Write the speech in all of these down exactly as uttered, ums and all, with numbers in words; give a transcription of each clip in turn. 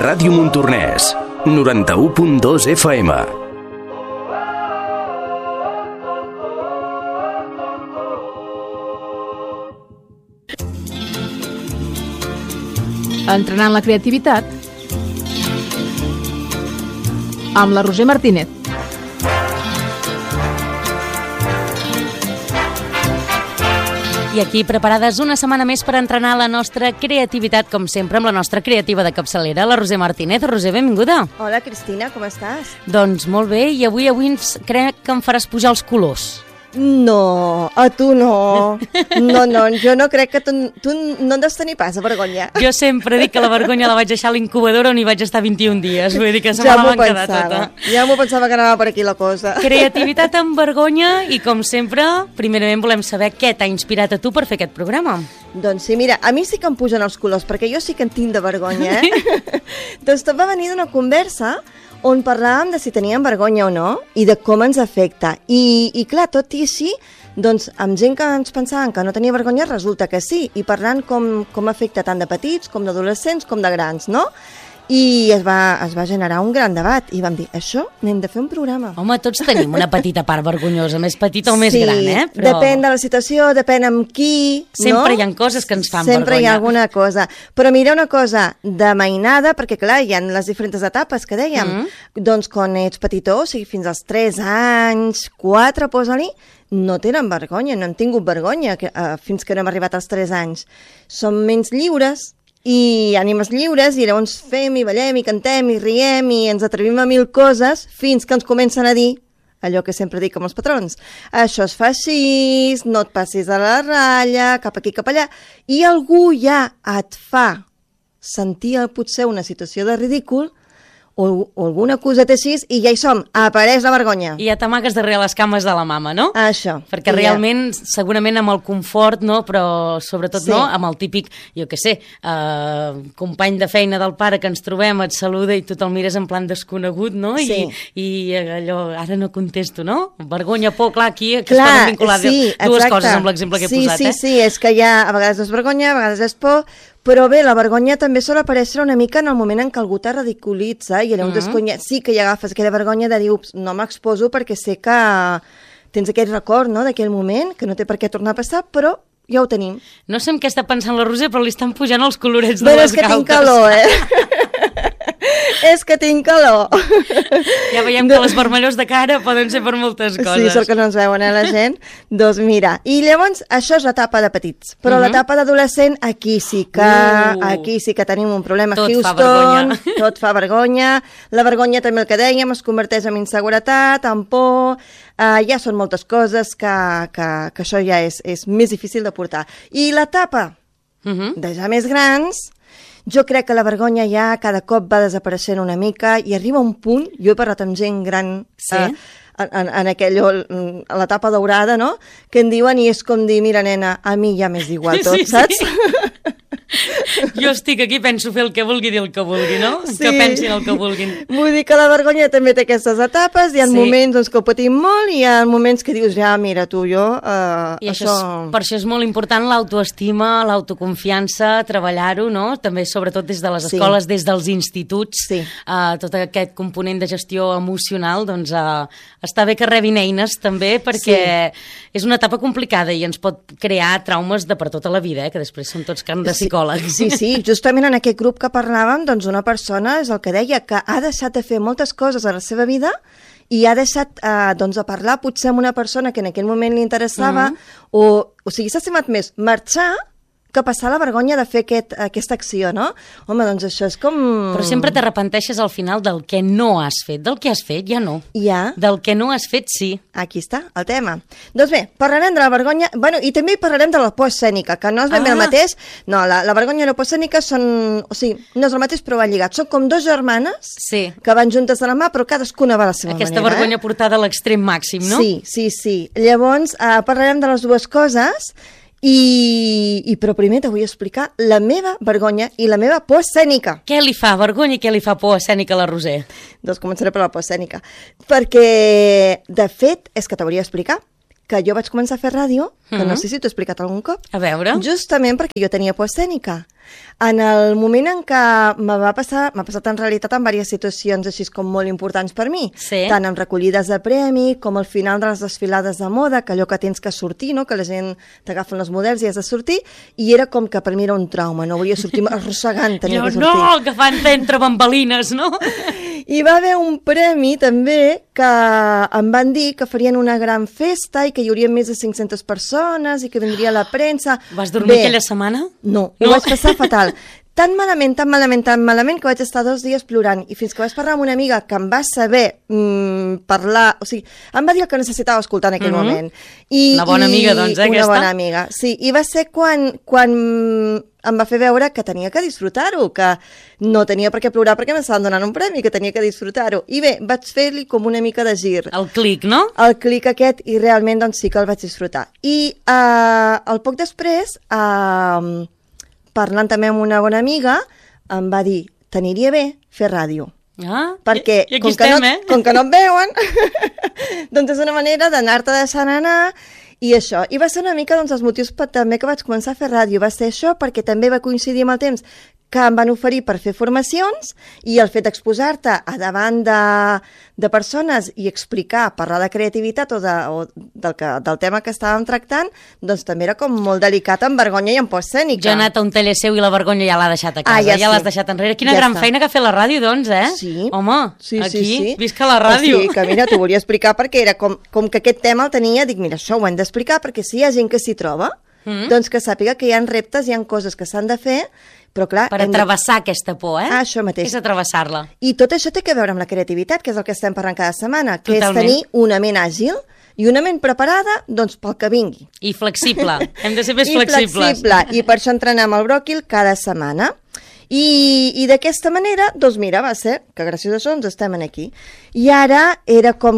Ràdio Montornès, noranta-u punt dos F M. Entrenant la creativitat amb la Roser Martínez. I aquí preparades una setmana més per entrenar la nostra creativitat, com sempre, amb la nostra creativa de capçalera, la Roser Martínez. Roser, benvinguda. Hola, Cristina, com estàs? Doncs molt bé, i avui avui ens, crec que em faràs pujar els colors. No, a tu no. No, no, jo no crec que tu, tu no en has tenir pas, a vergonya. Jo sempre dic que la vergonya la vaig deixar a l'incubadora on hi vaig estar vint-i-un dies. Vull dir que se ja me la van quedar tota. Ja m'ho pensava que anava per aquí la cosa. Creativitat amb vergonya i, com sempre, primerament volem saber què t'ha inspirat a tu per fer aquest programa. Doncs sí, mira, a mi sí que em pugen els colors, perquè jo sí que en tinc de vergonya, eh? Doncs tot va venir d'una conversa on parlàvem de si teníem vergonya o no i de com ens afecta. I, i clar, tot i així, doncs amb gent que ens pensaven que no tenia vergonya, resulta que sí, i parlant com, com afecta tant de petits, com d'adolescents, com de grans, no? I es va, es va generar un gran debat i vam dir, això n'hem de fer un programa. Home, tots tenim una petita part vergonyosa, més petita o més sí, gran, eh? Però depèn de la situació, depèn amb qui, sempre no? Hi ha coses que ens fan Sempre vergonya. Sempre hi ha alguna cosa. Però mira una cosa, de mainada, perquè clar, hi ha les diferents etapes que dèiem, mm-hmm. doncs quan ets petitó, o sigui, fins als tres anys, quatre, posa-li, no tenen vergonya, no han tingut vergonya que, uh, fins que no hem arribat als tres anys. Som menys lliures, i ànimes lliures, i llavors fem i ballem i cantem i riem i ens atrevim a mil coses fins que ens comencen a dir allò que sempre dic amb els patrons. Això es fa així, no et passis a la ratlla, cap aquí, cap allà. I algú ja et fa sentir potser una situació de ridícul o, o alguna coseta així, i ja hi som, apareix la vergonya. I ja t'amagues darrere les cames de la mama, no? Això. Perquè I realment, ja... segurament amb el confort, no? Però sobretot sí. no, amb el típic, jo què sé, uh, company de feina del pare que ens trobem, et saluda i tu te'l mires en plan desconegut, no? Sí. I, i allò, ara no contesto, no? Vergonya, por, clar, aquí que clar, es poden vincular sí, dues exacte. coses amb l'exemple que he sí, posat, sí, eh? Sí, sí, és que ja a vegades és vergonya, a vegades és por, però bé, la vergonya també sol aparèixer una mica en el moment en què algú te ridiculitza i llavors mm-hmm. conya... sí que hi agafes aquella vergonya de dir, ups, no m'exposo perquè sé que tens aquell record, no?, d'aquell moment, que no té per què tornar a passar, però ja ho tenim. No sé en què està pensant la Roser, però li estan pujant els colorets de bé, les és que galtes. tinc calor, eh? És que tinc calor. Ja veiem que les vermellors de cara poden ser per moltes coses. Sí, sort que no ens veuen, eh, la gent. Doncs mira, i llavors això és l'etapa de petits, però uh-huh. l'etapa d'adolescent, aquí sí que uh. aquí sí que tenim un problema. Tot Houston, fa vergonya. Tot fa vergonya. La vergonya també, el que dèiem, es converteix en inseguretat, en por. Uh, ja són moltes coses que, que, que això ja és, és més difícil de portar. I l'etapa uh-huh. de ja més grans, jo crec que la vergonya ja cada cop va desapareixent una mica i arriba un punt, jo he parlat amb gent gran sí? eh, en, en aquella, a l'etapa daurada, no?, que en diuen i és com dir, mira nena, a mi ja m'és igual tot, sí, saps? Sí. Jo estic aquí, penso fer el que vulgui dir el que vulgui, no? Sí. Que pensin el que vulguin. Vull dir que la vergonya també té aquestes etapes, hi ha sí. moments doncs, que ho patim molt i hi ha moments que dius, ja, mira, tu, jo... Uh, I això... això és, per això és molt important l'autoestima, l'autoconfiança, treballar-ho, no? També, sobretot, des de les sí. escoles, des dels instituts, sí. uh, tot aquest component de gestió emocional, doncs uh, està bé que rebin eines també, perquè sí. és una etapa complicada i ens pot crear traumes de per tota la vida, eh? Que després són tots carn de psicòleg. Sí, sí, justament en aquest grup que parlàvem, doncs una persona és el que deia, que ha deixat de fer moltes coses a la seva vida i ha deixat eh, doncs, de parlar potser amb una persona que en aquell moment li interessava, mm-hmm. o, o sigui, s'ha estimat més marxar que passar la vergonya de fer aquest, aquesta acció, no? Home, doncs això és com... Però sempre t'arrepenteixes al final del que no has fet. Del que has fet, ja no. Ja. Del que no has fet, sí. Aquí està, el tema. Doncs bé, parlarem de la vergonya... Bueno, i també parlarem de la por escènica, que no és ben ah. bé el mateix. No, la, la vergonya i la por escènica són... O sigui, no és el mateix, però va lligat. Són com dos germanes sí. que van juntes de la mà, però cadascuna va a la seva Aquesta manera. Aquesta vergonya eh? portada a l'extrem màxim, no? Sí, sí, sí. Llavors, eh, parlarem de les dues coses... I, i però primer te vull explicar la meva vergonya i la meva por escènica. Què li fa vergonya i què li fa por escènica a la Roser? Doncs començaré per la por escènica. Perquè, de fet, és que t'hauria d'explicar que jo vaig començar a fer ràdio, que Mm-hmm. no sé si t'ho he explicat algun cop. A veure. Justament perquè jo tenia por escènica. En el moment en què me va passar, m'ha passat en realitat en diverses situacions així com molt importants per mi, Sí. tant en recollides de premi com al final de les desfilades de moda, que allò que tens que sortir, no? Que la gent t'agafen els models i has de sortir, i era com que per mi era un trauma, no volia sortir arrossegant, tenia Jo, que sortir. no, que fan entre bambalines, no? I va haver un premi també que em van dir que farien una gran festa i que hi hauria més de cinc-centes persones i que vindria la premsa. Vas dormir Bé, aquella setmana? No, No. ho vaig passar fatal. Tan malament, tan malament, tan malament que vaig estar dos dies plorant i fins que vaig parlar amb una amiga que em va saber mm, parlar, o sigui, em va dir el que necessitava escoltar en aquell Mhm. moment. I, Una bona i, amiga, doncs, eh, Una aquesta? bona amiga, sí. I va ser quan, quan em va fer veure que tenia que disfrutar-ho, que no tenia per què plorar perquè m'estaven donant un premi, que tenia que disfrutar-ho. I bé, vaig fer-li com una mica de gir. El clic, no? El clic aquest, i realment doncs sí que el vaig disfrutar. I eh, el poc després, eh, parlant també amb una bona amiga, em va dir, t'aniria bé fer ràdio. Ah, Perquè, i, i aquí com, estem, que no, eh? com que no et veuen, doncs és una manera d'anar-te deixant anar i això. I va ser una mica doncs, els motius per, també que vaig començar a fer ràdio. Va ser això perquè també va coincidir amb el temps que em van oferir per fer formacions i el fet d'exposar-te a davant de, de persones i explicar, parlar de creativitat o, de, o del, que, del tema que estàvem tractant, doncs també era com molt delicat, amb vergonya i amb por escènica. Jo he anat a un taller seu i la vergonya ja l'ha deixat a casa, Ah, ja ja sí. l'has deixat enrere. Quina Ja gran està. feina que ha fet la ràdio, doncs, eh? Sí. Home, Sí, aquí, sí, sí. visca la ràdio. O sigui, que mira, t'ho volia explicar perquè era com, com que aquest tema el tenia, dic, mira, això ho hem d'explicar perquè si hi ha gent que s'hi troba, Mm. doncs que sàpiga que hi ha reptes, hi ha coses que s'han de fer, però clar... Per hem de- atrevessar aquesta por, eh? Ah, això mateix. És atrevessar-la. I tot això té que veure amb la creativitat, que és el que estem parlant cada setmana, que Totalment. és tenir una ment àgil i una ment preparada, doncs, pel que vingui. I flexible. Hem de ser més I flexibles. flexible, i per això entrenem el bròquil cada setmana. I, i d'aquesta manera, doncs mira, va ser que gràcies a això ens estem aquí. I ara era com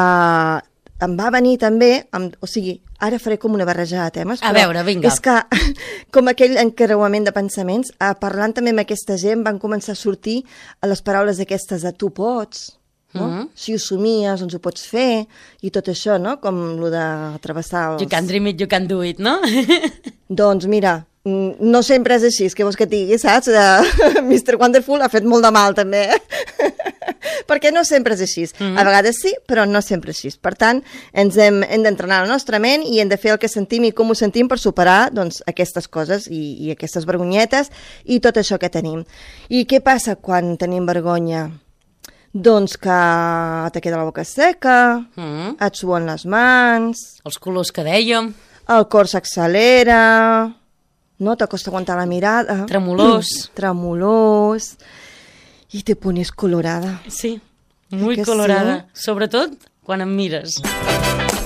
que em va venir també, amb, o sigui, ara faré com una barreja de temes, A però veure, vinga. és que com aquell encreuament de pensaments, eh, parlant també amb aquesta gent van començar a sortir a les paraules aquestes de tu pots, no? Mhm. Si ho somies, doncs ho pots fer, i tot això, no? Com lo de travessar els... You can dream it, you can do it, no? Doncs mira, mm, no sempre és així, és que vols que et digui, saps? Uh, mister Wonderful ha fet molt de mal, també. Perquè no sempre és així. Mm -hmm. A vegades sí, però no sempre és així. Per tant, ens hem, hem d'entrenar la nostra ment i hem de fer el que sentim i com ho sentim per superar doncs, aquestes coses i, i aquestes vergonyetes i tot això que tenim. I què passa quan tenim vergonya? Doncs que te queda la boca seca, Mm. et suen les mans, Els colors que dèiem, el cor s'accelera, no te costa aguantar la mirada. Tremolós. Tremolós. I te pones colorada. sí, muy Que sí? colorada. Sobretot quan em mires.